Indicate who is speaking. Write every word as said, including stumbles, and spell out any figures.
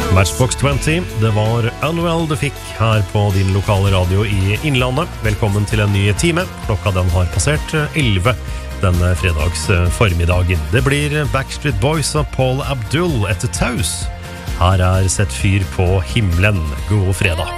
Speaker 1: Matchbox twenty, det var Unwell du fikk her på din lokale radio i Innlandet. Velkommen til en ny time. Klokka den har passert elleve denne fredags formiddagen. Det blir Backstreet Boys og Paul Abdul etter Taus. Her er Sett fyr på himmelen. God fredag.